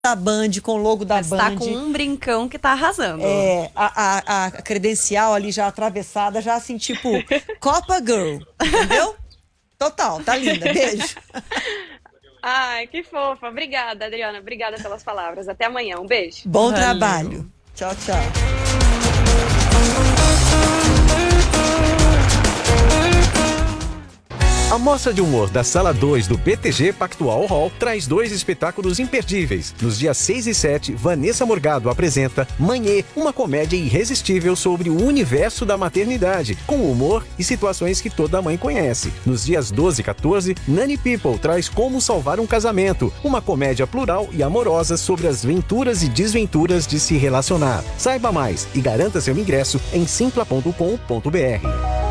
da Band, com o logo da Mas Band. tá com um brincão que tá arrasando. A credencial ali já atravessada, já assim, tipo, Copa Girl, entendeu? Total, tá linda. Beijo. Ai, que fofa. Obrigada, Adriana. Obrigada pelas palavras. Até amanhã. Um beijo. Bom Valeu. trabalho. Tchau, tchau. A Mostra de Humor da Sala 2 do BTG Pactual Hall traz 2 espetáculos imperdíveis. Nos dias 6 e 7, Vanessa Morgado apresenta Manhê, uma comédia irresistível sobre o universo da maternidade, com humor e situações que toda mãe conhece. Nos dias 12 e 14, Nani People traz Como Salvar um Casamento, uma comédia plural e amorosa sobre as venturas e desventuras de se relacionar. Saiba mais e garanta seu ingresso em simpla.com.br.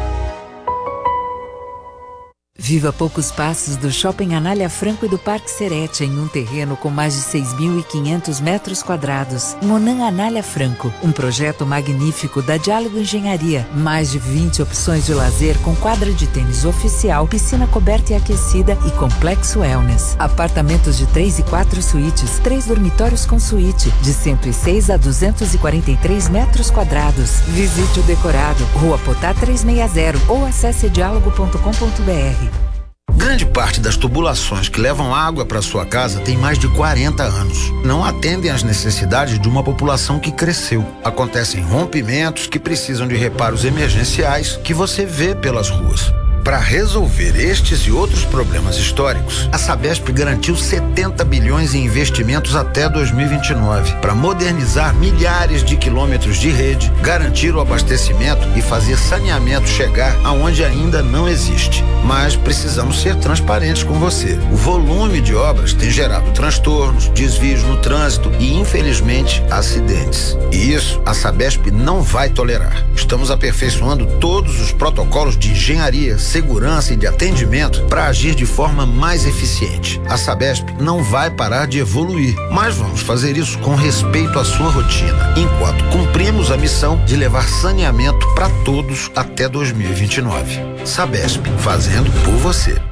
Viva poucos passos do Shopping Anália Franco e do Parque Serete em um terreno com mais de 6.500 metros quadrados. Monan Anália Franco, um projeto magnífico da Diálogo Engenharia. Mais de 20 opções de lazer com quadra de tênis oficial, piscina coberta e aquecida e complexo wellness. Apartamentos de 3 e 4 suítes, 3 dormitórios com suíte, de 106 a 243 metros quadrados. Visite o decorado, Rua Potá 360 ou acesse diálogo.com.br. Grande parte das tubulações que levam água para sua casa tem mais de 40 anos. Não atendem às necessidades de uma população que cresceu. Acontecem rompimentos que precisam de reparos emergenciais que você vê pelas ruas. Para resolver estes e outros problemas históricos, a Sabesp garantiu 70 bilhões em investimentos até 2029 para modernizar milhares de quilômetros de rede, garantir o abastecimento e fazer saneamento chegar aonde ainda não existe. Mas precisamos ser transparentes com você. O volume de obras tem gerado transtornos, desvios no trânsito e, infelizmente, acidentes. E isso a Sabesp não vai tolerar. Estamos aperfeiçoando todos os protocolos de engenharia, segurança e de atendimento para agir de forma mais eficiente. A Sabesp não vai parar de evoluir, mas vamos fazer isso com respeito à sua rotina, enquanto cumprimos a missão de levar saneamento para todos até 2029. Sabesp, fazendo por você.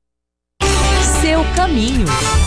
Seu caminho.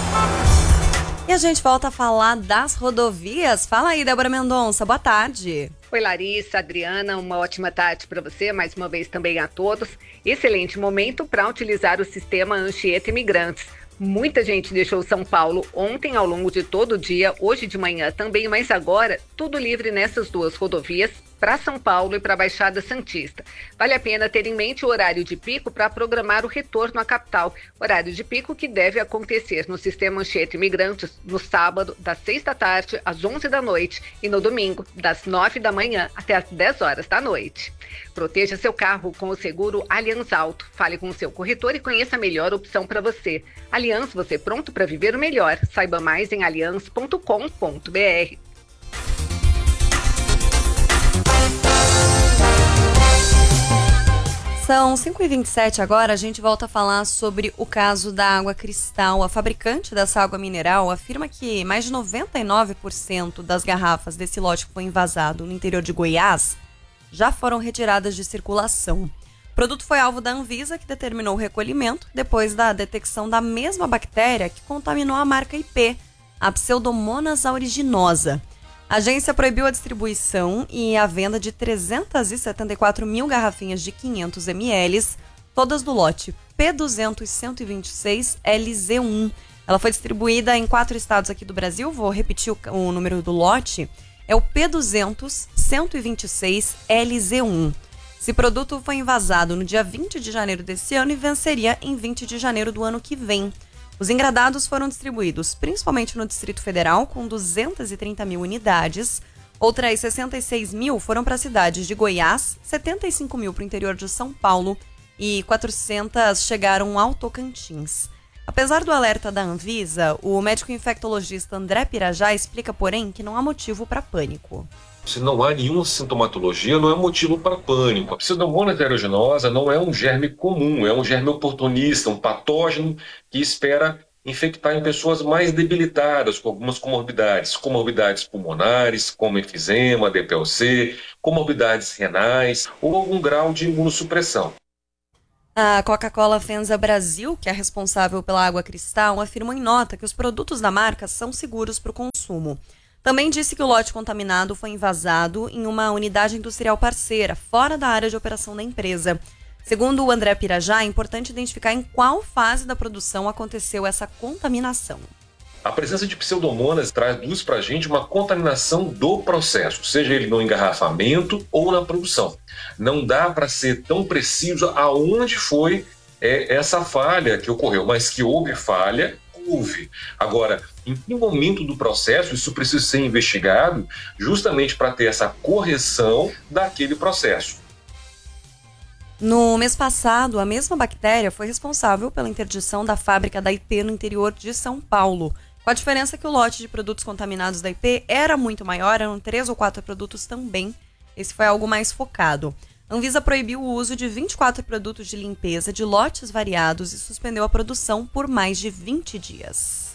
E a gente volta a falar das rodovias. Fala aí, Débora Mendonça, boa tarde. Oi, Larissa, Adriana, uma ótima tarde para você, mais uma vez também a todos. Excelente momento para utilizar o sistema Anchieta Imigrantes. Muita gente deixou São Paulo ontem ao longo de todo o dia, hoje de manhã também, mas agora tudo livre nessas duas rodovias para São Paulo e para a Baixada Santista. Vale a pena ter em mente o horário de pico para programar o retorno à capital. Horário de pico que deve acontecer no sistema Anchieta Imigrantes no sábado, das 6 da tarde às 11 da noite e no domingo, das 9 da manhã até às 10 horas da noite. Proteja seu carro com o seguro Allianz Auto. Fale com o seu corretor e conheça a melhor opção para você. Allianz, você pronto para viver o melhor. Saiba mais em allianz.com.br. São 5h27 agora, a gente volta a falar sobre o caso da água Cristal. A fabricante dessa água mineral afirma que mais de 99% das garrafas desse lote que foi invasado no interior de Goiás já foram retiradas de circulação. O produto foi alvo da Anvisa, que determinou o recolhimento depois da detecção da mesma bactéria que contaminou a marca IP, a Pseudomonas aeruginosa. A agência proibiu a distribuição e a venda de 374 mil garrafinhas de 500 ml, todas do lote P200-126-LZ1. Ela foi distribuída em 4 estados aqui do Brasil, vou repetir o número do lote, é o P200-126-LZ1. Esse produto foi invasado no dia 20 de janeiro desse ano e venceria em 20 de janeiro do ano que vem. Os engradados foram distribuídos principalmente no Distrito Federal, com 230 mil unidades. Outras 66 mil foram para as cidades de Goiás, 75 mil para o interior de São Paulo e 400 chegaram ao Tocantins. Apesar do alerta da Anvisa, o médico infectologista André Pirajá explica, porém, que não há motivo para pânico. Se não há nenhuma sintomatologia, não é motivo para pânico. A Pseudomonas aeruginosa não é um germe comum, é um germe oportunista, um patógeno que espera infectar em pessoas mais debilitadas, com algumas comorbidades pulmonares, como enfisema, DPLC, comorbidades renais ou algum grau de imunossupressão. A Coca-Cola FEMSA Brasil, que é responsável pela água Cristal, afirmou em nota que os produtos da marca são seguros para o consumo. Também disse que o lote contaminado foi envasado em uma unidade industrial parceira, fora da área de operação da empresa. Segundo o André Pirajá, é importante identificar em qual fase da produção aconteceu essa contaminação. A presença de pseudomonas traduz para a gente uma contaminação do processo, seja ele no engarrafamento ou na produção. Não dá para ser tão preciso aonde foi essa falha que ocorreu, mas que houve falha, houve. Agora, em que momento do processo isso precisa ser investigado justamente para ter essa correção daquele processo. No mês passado, a mesma bactéria foi responsável pela interdição da fábrica da IP no interior de São Paulo. Com a diferença que o lote de produtos contaminados da IP era muito maior, eram 3 ou 4 produtos também. Esse foi algo mais focado. A Anvisa proibiu o uso de 24 produtos de limpeza de lotes variados e suspendeu a produção por mais de 20 dias.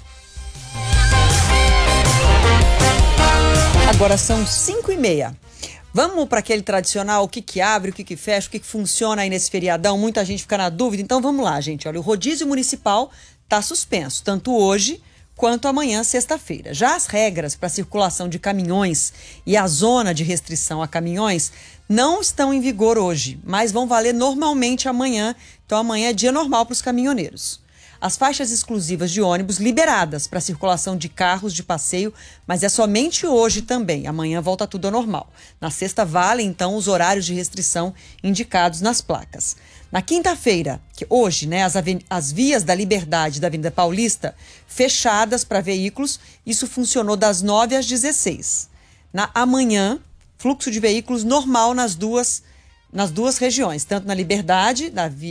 Agora são 5h30. Vamos para aquele tradicional, o que abre, o que fecha, o que funciona aí nesse feriadão? Muita gente fica na dúvida. Então vamos lá, gente. Olha, o rodízio municipal está suspenso, tanto hoje quanto amanhã, sexta-feira. Já as regras para a circulação de caminhões e a zona de restrição a caminhões não estão em vigor hoje, mas vão valer normalmente amanhã. Então amanhã é dia normal para os caminhoneiros. As faixas exclusivas de ônibus liberadas para a circulação de carros de passeio, mas é somente hoje também. Amanhã volta tudo ao normal. Na sexta valem, então, os horários de restrição indicados nas placas. Na quinta-feira, que hoje, né, as vias da Liberdade da Avenida Paulista fechadas para veículos, isso funcionou das 9 às 16. Amanhã, fluxo de veículos normal nas duas regiões, tanto na Liberdade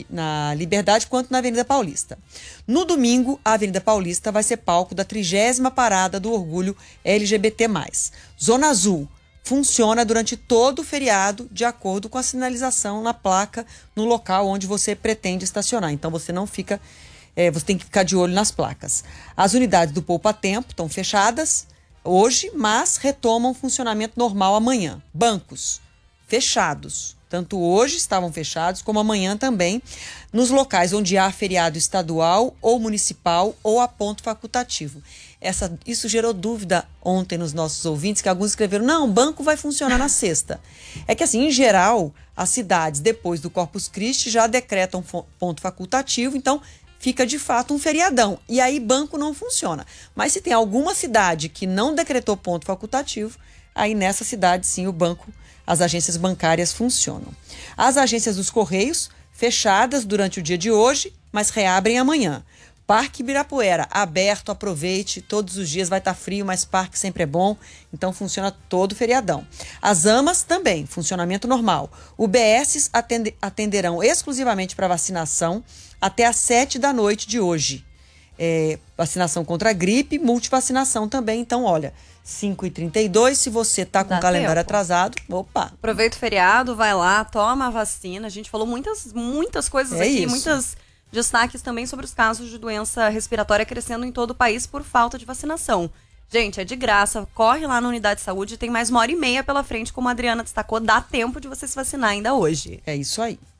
quanto na Avenida Paulista. No domingo, a Avenida Paulista vai ser palco da 30ª Parada do Orgulho LGBT+. Zona Azul funciona durante todo o feriado, de acordo com a sinalização na placa no local onde você pretende estacionar. Então você não fica, você tem que ficar de olho nas placas. As unidades do Poupa Tempo estão fechadas hoje, mas retomam funcionamento normal amanhã. Bancos fechados. Tanto hoje estavam fechados, como amanhã também, nos locais onde há feriado estadual ou municipal ou a ponto facultativo. Isso gerou dúvida ontem nos nossos ouvintes, que alguns escreveram, não, o banco vai funcionar na sexta. É que assim, em geral, as cidades, depois do Corpus Christi, já decretam ponto facultativo, então fica de fato um feriadão. E aí banco não funciona. Mas se tem alguma cidade que não decretou ponto facultativo, aí nessa cidade sim o banco, as agências bancárias funcionam. As agências dos Correios, fechadas durante o dia de hoje, mas reabrem amanhã. Parque Ibirapuera, aberto, aproveite, todos os dias vai estar frio, mas parque sempre é bom, então funciona todo feriadão. As AMAs também, funcionamento normal. UBSs atenderão exclusivamente para vacinação até às 19h de hoje. Vacinação contra a gripe, multivacinação também, então olha, 5h32, se você tá com o calendário atrasado, opa. Aproveita o feriado, vai lá, toma a vacina. A gente falou muitas coisas aqui, muitos destaques também sobre os casos de doença respiratória crescendo em todo o país por falta de vacinação. Gente, é de graça, corre lá na unidade de saúde, tem mais 1h30 pela frente, como a Adriana destacou, dá tempo de você se vacinar ainda hoje. É isso aí.